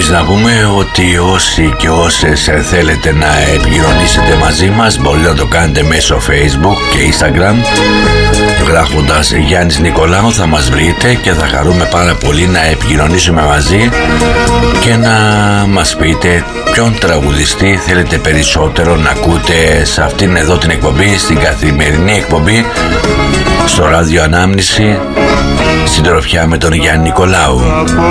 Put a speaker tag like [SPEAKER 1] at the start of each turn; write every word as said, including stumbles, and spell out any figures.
[SPEAKER 1] Επίσης να πούμε ότι όσοι και όσες θέλετε να επικοινωνήσετε μαζί μας μπορείτε να το κάνετε μέσω Facebook και Instagram. Γράφοντας Γιάννης Νικολάου θα μας βρείτε και θα χαρούμε πάρα πολύ να επικοινωνήσουμε μαζί και να μας πείτε ποιον τραγουδιστή θέλετε περισσότερο να ακούτε σε αυτήν εδώ την εκπομπή, στην καθημερινή εκπομπή στο ράδιο Ανάμνηση, συντροφιά με τον Γιάννη Νικολάου.